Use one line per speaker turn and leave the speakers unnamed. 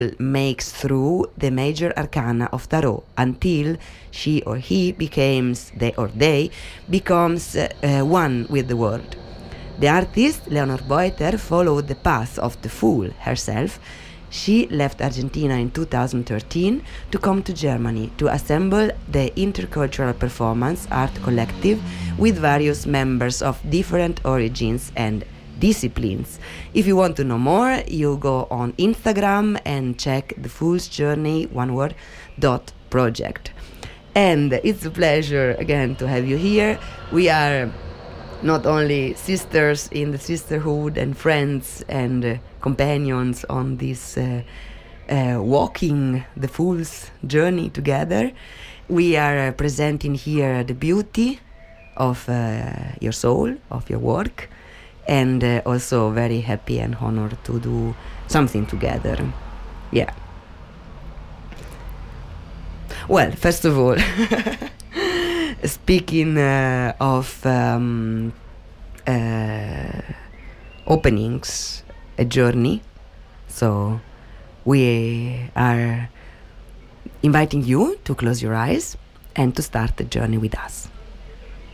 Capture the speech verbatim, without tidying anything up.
makes through the major arcana of tarot until she or he becomes, they or they, becomes uh, uh, one with the world. The artist, Leonor Beuter, followed the path of the Fool herself. She left Argentina in two thousand thirteen to come to Germany to assemble the intercultural performance art collective with various members of different origins and disciplines. If you want to know more, you go on Instagram and check the Fool's Journey, one word, dot project. And it's a pleasure again to have you here. We are not only sisters in the sisterhood and friends and uh, companions on this uh, uh, walking the Fool's Journey together. We are uh, presenting here the beauty of uh, your soul, of your work, and uh, also very happy and honored to do something together. Yeah. Well, first of all, speaking uh, of um, uh, openings, a journey, so we are inviting you to close your eyes and to start the journey with us.